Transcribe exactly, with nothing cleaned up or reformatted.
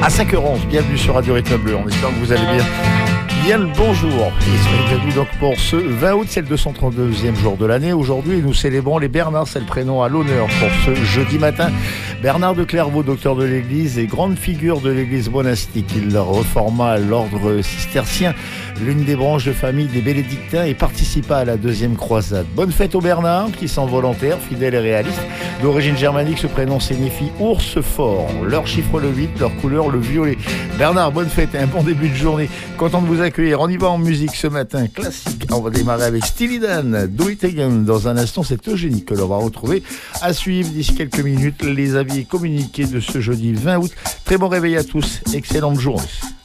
à cinq heures onze. Bienvenue sur Radio Rythme Bleu. On espère que vous allez bien. Bien le bonjour et soyez bienvenus donc pour ce vingt août, c'est le deux cent trente-deuxième jour de l'année. Aujourd'hui, nous célébrons les Bernards, c'est le prénom à l'honneur pour ce jeudi matin. Bernard de Clairvaux, docteur de l'Église et grande figure de l'Église monastique. Il reforma l'ordre cistercien, l'une des branches de famille des bénédictins, et participa à la deuxième croisade. Bonne fête aux Bernards qui sont volontaires, fidèles et réalistes. D'origine germanique, ce prénom signifie ours fort. Leur chiffre le huit, leur couleur le violet. Bernard, bonne fête et un bon début de journée. Content de vous accueillir. On y va en musique ce matin, classique. On va démarrer avec Steely Dan, Do It Again. Dans un instant, c'est Eugénie que l'on va retrouver. À suivre d'ici quelques minutes les avis communiqués de ce jeudi vingt août. Très bon réveil à tous, excellente journée.